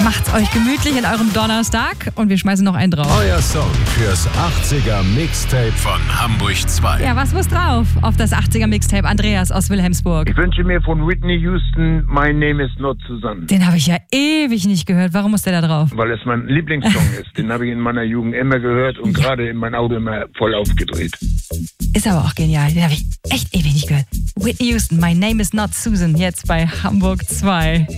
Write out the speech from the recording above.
Macht's euch gemütlich in eurem Donnerstag und wir schmeißen noch einen drauf. Euer Song fürs 80er Mixtape von Hamburg 2. Ja, was muss drauf auf das 80er Mixtape? Andreas aus Wilhelmsburg. Ich wünsche mir von Whitney Houston My Name is Not Susan. Den habe ich ja ewig nicht gehört. Warum muss der da drauf? Weil es mein Lieblingssong ist. Den habe ich in meiner Jugend immer gehört und gerade in mein Auto immer voll aufgedreht. Ist aber auch genial. Den habe ich echt ewig nicht gehört. Whitney Houston, My Name is Not Susan, jetzt bei Hamburg 2.